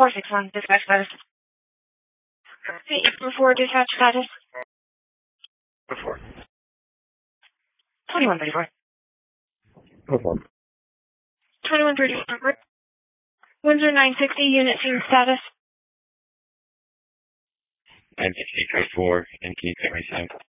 461, dispatch status. Before dispatch status. Before. 2134. Before. 2134. Windsor 960, unit team status. 960 code 4, and can you pay my sign?